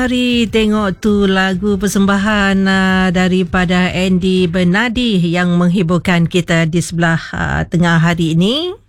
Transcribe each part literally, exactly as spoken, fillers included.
Mari tengok tu lagu persembahan uh, daripada Andy Bernardi yang menghiburkan kita di sebelah uh, tengah hari ini.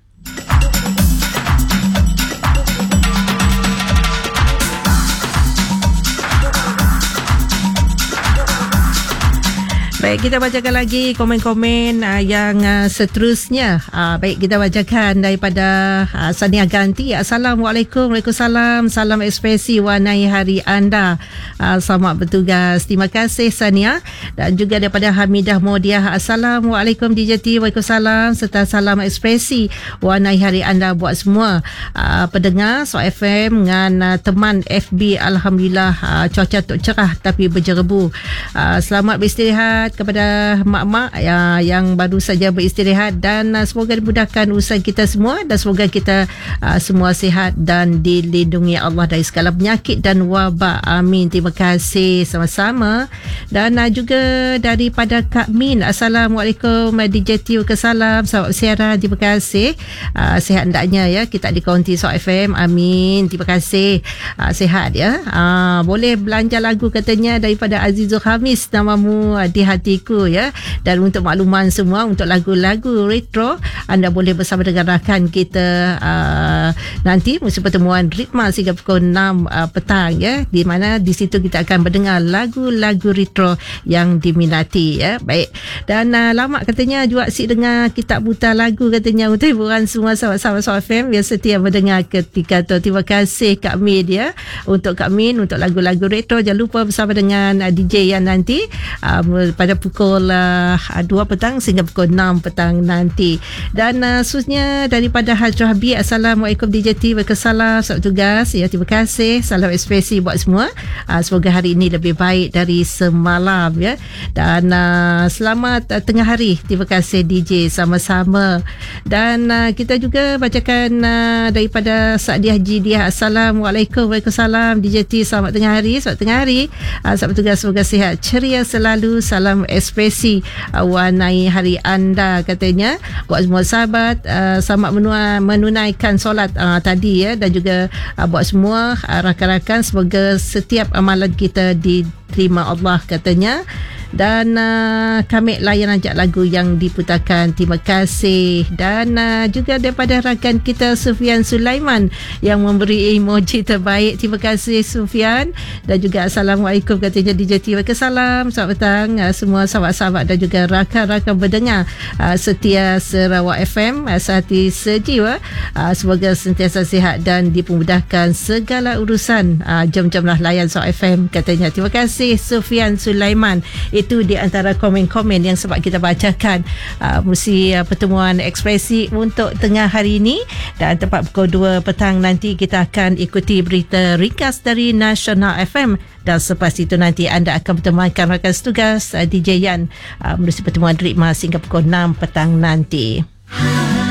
Baik, kita bacakan lagi komen-komen uh, yang uh, seterusnya. Uh, baik, kita bacakan daripada uh, Sania Ganti. Assalamualaikum, Waalaikumsalam. Salam ekspresi warnai hari anda. Uh, selamat bertugas. Terima kasih Sania. Dan juga daripada Hamidah Modiah. Assalamualaikum D J T. Waalaikumsalam. Serta salam ekspresi warnai hari anda buat semua uh, pendengar So F M dengan uh, teman F B. Alhamdulillah uh, cuaca tak cerah tapi berjerebu. Uh, selamat beristirahat kepada mak-mak ya, yang baru saja beristirahat dan uh, semoga dimudahkan urusan kita semua dan semoga kita uh, semua sihat dan dilindungi Allah dari segala penyakit dan wabak. Amin. Terima kasih sama-sama. Dan uh, juga daripada Kak Min. Assalamualaikum D J T. Kesalam. Selamat siaran. Terima kasih. Uh, sihat hendaknya ya kita di kaunti So F M. Amin. Terima kasih. Uh, sihat ya. Uh, boleh belanja lagu katanya daripada Azizul Hamis namamu uh, di hatiku ya. Dan untuk makluman semua untuk lagu-lagu retro anda boleh bersama dengan rakan kita uh, nanti musim pertemuan Ritma hingga pukul enam uh, petang ya, di mana di situ kita akan mendengar lagu-lagu retro yang diminati ya. Baik. Dan uh, lama katanya juga asyik dengar kitab buta lagu katanya untuk hiburan semua sahabat-sahabat So F M yang setia mendengar ketika tu. Terima kasih Kak Min ya untuk Kak Min untuk lagu-lagu retro. Jangan lupa bersama dengan uh, D J yang nanti uh, pada pukul uh, dua petang sehingga pukul enam petang nanti. Dan uh, khususnya daripada Hajrah Habib. Assalamualaikum D J T. Waalaikumsalam. Selamat tugas ya. Terima kasih. Salam ekspresi buat semua. Uh, semoga hari ini lebih baik dari semalam ya. Dan uh, selamat uh, tengah hari. Terima kasih D J sama-sama. Dan uh, kita juga bacakan uh, daripada Sa'diah Jidiah. Assalamualaikum. Waalaikumsalam. D J T. Selamat tengah hari. Selamat tengah hari. Uh, selamat tugas. Semoga sihat ceria selalu. Salam ekspresi uh, warnai hari anda katanya buat semua sahabat. Uh, selamat menua, menunaikan solat uh, tadi ya, dan juga uh, buat semua uh, rakan-rakan semoga setiap amalan kita diterima Allah katanya. Dan uh, kami layan ajak lagu yang diputarkan. Terima kasih. Dan uh, juga daripada rakan kita Sufian Sulaiman yang memberi emoji terbaik. Terima kasih Sufian. Dan juga Assalamualaikum katanya D J T. Waalaikumsalam. Selamat petang uh, semua sahabat-sahabat dan juga rakan-rakan berdengar uh, setia Sarawak F M uh, sehati sejiwa. Uh, semoga sentiasa sihat dan dipermudahkan segala urusan. Uh, jom-jomlah layan So F M katanya. Terima kasih Sufian Sulaiman. Itu di antara komen-komen yang sebab kita bacakan uh, musi uh, pertemuan ekspresi untuk tengah hari ini. Dan tepat pukul dua petang nanti kita akan ikuti berita ringkas dari Nasional F M. Dan selepas itu nanti anda akan bertemankan rakan setugas uh, D J Yan uh, menerusi pertemuan Ritma hingga pukul enam petang nanti.